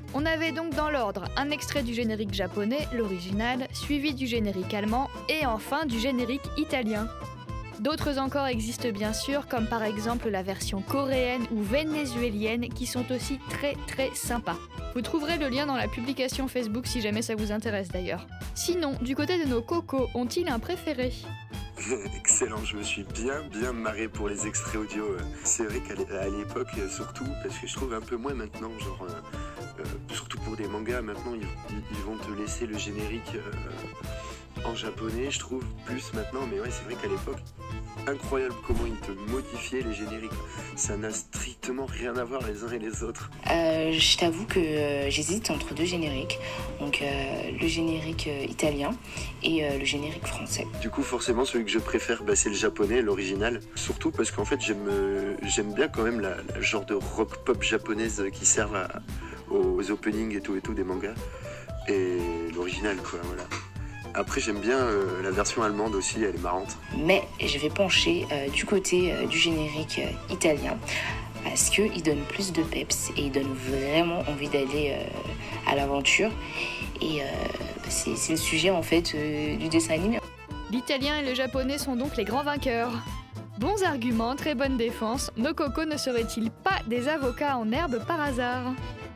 On avait donc dans l'ordre un extrait du générique japonais, l'original, suivi du générique allemand et enfin du générique italien. D'autres encore existent bien sûr, comme par exemple la version coréenne ou vénézuélienne qui sont aussi très sympas. Vous trouverez le lien dans la publication Facebook si jamais ça vous intéresse d'ailleurs. Sinon, du côté de nos cocos, ont-ils un préféré ? Excellent, je me suis bien marré pour les extraits audio. C'est vrai qu'à l'époque, surtout, parce que je trouve un peu moins maintenant, genre, surtout pour des mangas, maintenant ils vont te laisser le générique en japonais, je trouve, plus maintenant, mais ouais, c'est vrai qu'à l'époque, incroyable comment ils te modifiaient les génériques. Ça n'a strictement rien à voir les uns et les autres. Je t'avoue que j'hésite entre deux génériques, donc le générique italien et le générique français. Du coup, forcément, celui que je préfère, c'est le japonais, l'original. Surtout parce qu'en fait, j'aime bien quand même la genre de rock pop japonaise qui servent aux openings et tout des mangas. Et l'original, quoi, voilà. Après, j'aime bien la version allemande aussi, elle est marrante. Mais je vais pencher du côté du générique italien parce qu'il donne plus de peps et il donne vraiment envie d'aller à l'aventure. Et c'est le sujet en fait du dessin animé. L'italien et le japonais sont donc les grands vainqueurs. Bons arguments, très bonne défense, nos cocos ne seraient-ils pas des avocats en herbe par hasard ?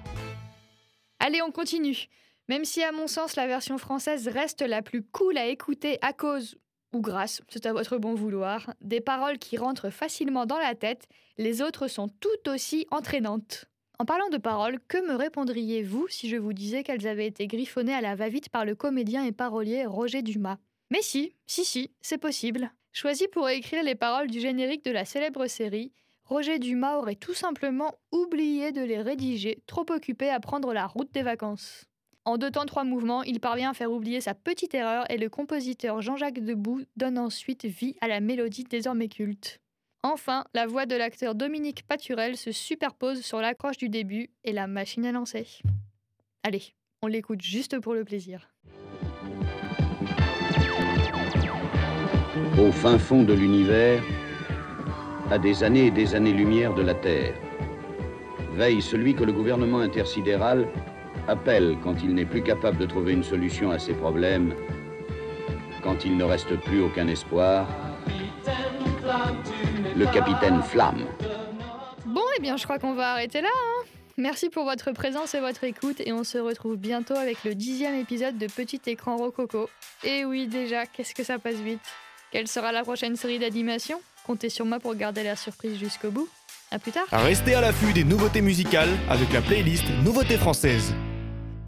Allez, on continue. Même si à mon sens la version française reste la plus cool à écouter à cause, ou grâce, c'est à votre bon vouloir, des paroles qui rentrent facilement dans la tête, les autres sont tout aussi entraînantes. En parlant de paroles, que me répondriez-vous si je vous disais qu'elles avaient été griffonnées à la va-vite par le comédien et parolier Roger Dumas ? Mais si, c'est possible. Choisi pour écrire les paroles du générique de la célèbre série, Roger Dumas aurait tout simplement oublié de les rédiger, trop occupé à prendre la route des vacances. En 2 temps 3 mouvements, il parvient à faire oublier sa petite erreur et le compositeur Jean-Jacques Debout donne ensuite vie à la mélodie désormais culte. Enfin, la voix de l'acteur Dominique Paturel se superpose sur l'accroche du début et la machine à lancer. Allez, on l'écoute juste pour le plaisir. Au fin fond de l'univers, à des années et des années-lumière de la Terre, veille celui que le gouvernement intersidéral appelle quand il n'est plus capable de trouver une solution à ses problèmes, quand il ne reste plus aucun espoir, le capitaine Flamme. Bon, eh bien, je crois qu'on va arrêter là, hein. Merci pour votre présence et votre écoute, et on se retrouve bientôt avec le 10e épisode de Petit Écran Rococo. Et oui, déjà, qu'est-ce que ça passe vite. Quelle sera la prochaine série d'animation ? Comptez sur moi pour garder la surprise jusqu'au bout. À plus tard. Restez à l'affût des nouveautés musicales avec la playlist Nouveautés françaises.